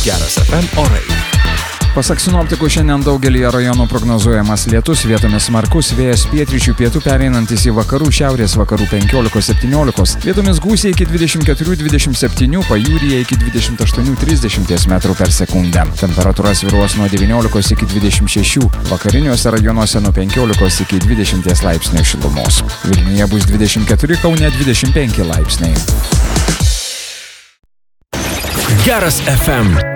Geras FM orai. Pasak sinoptikų, šiandien daugelį rajonų prognozuojamas lietus, vietomis smarkus vėjas pietryčių pietų pereinantis į vakarų šiaurės vakarų 15-17, vietomis gūsiai iki 24-27, pajūryje iki 28-30 metrų per sekundę. Temperatūra svyruos nuo 19 iki 26, vakariniuose rajonuose nuo 15 iki 20 laipsnių šilumos. Vilniuje bus 24, Kaune 25 laipsniai. Geras FM.